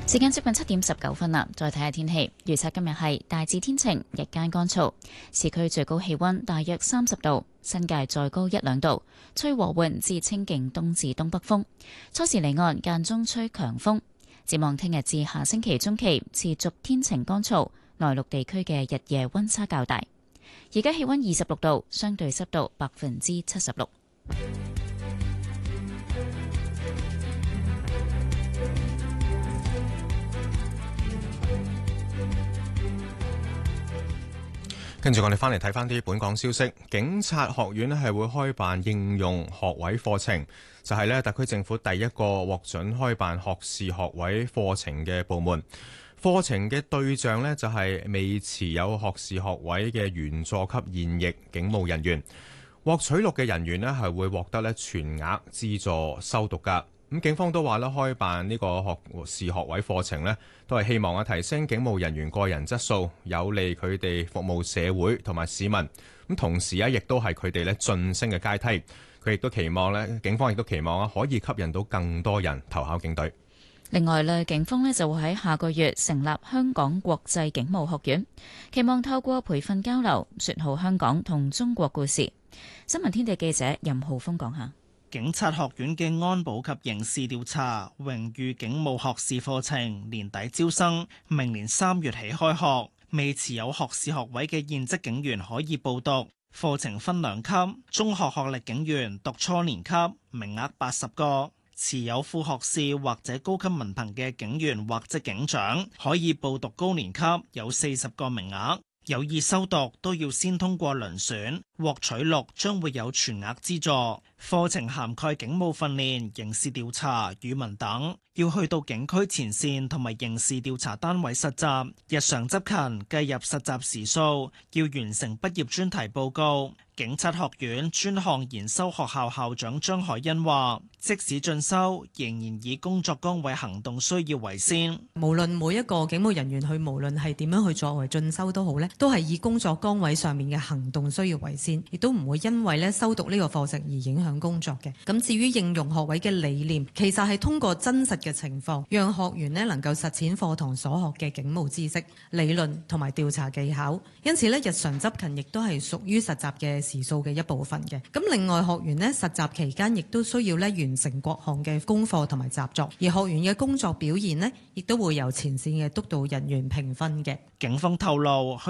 時間接近7:19啦，再睇下天氣。預測今日係大致天晴，日間乾燥，市區最高氣溫大約30度，新界再高1-2度，吹和緩至清勁東至東北風，初時離岸間中吹強風。展望聽日至下星期中期持續天晴乾燥，內陸地區嘅日夜溫差較大。而家氣溫26度，相對濕度76%。 跟住我哋翻嚟睇翻啲本港消息，警察學院係會開辦應用學位課程，就係特區政府第一個獲准開辦學士學位課程嘅部門。課程嘅對象就係未持有學士學位嘅員佐級現役警務人員，獲取錄嘅人員係會獲得全額資助修讀㗎。咁警方都話開辦呢個學士學位課程都係希望提升警務人員個人質素，有利佢哋服務社會同埋市民。咁同時亦都係佢哋晉升嘅階梯。佢亦都期望警方亦都期望可以吸引到更多人投考警隊。 另外警方就會喺下個月成立香港國際警務學院，期望透過培訓交流，說好香港同中國故事。新聞天地記者任浩峰講下。 警察學院嘅安保及刑事調查榮譽警務學士課程年底招生，明年3月起開學。未持有學士學位嘅現職警員可以報讀。課程分2級，中學學歷警員讀初年級，名額80個；持有副學士或者高級文憑嘅警員或者警長可以報讀高年級，有40個名額。有意修讀都要先通過遴選，獲取錄將會有全額資助。課程涵蓋警務訓練、刑事調查、語文等，要去到警區前線同埋刑事調查單位實習，日常執勤計入實習時數，要完成畢業專題報告。警察學院專項研修學校校長張海欣話，即使進修，仍然以工作崗位行動需要為先。 無論每一個警務人員佢無論係點樣去作為進修都好咧，都係以工作崗位上面嘅行動需要為先，亦都唔會因為修讀呢個課程而影響工作嘅。咁至於應用學位嘅理念，其實係通過真實嘅情況，讓學員能夠實踐課堂所學嘅警務知識、理論同埋調查技巧。因此日常執勤亦都係屬於實習嘅時數嘅一部分嘅。咁另外學員實習期間亦都需要完成各項嘅功課同埋習作，而學員嘅工作表現亦都會由前線嘅督導人員評分嘅。 警方透露，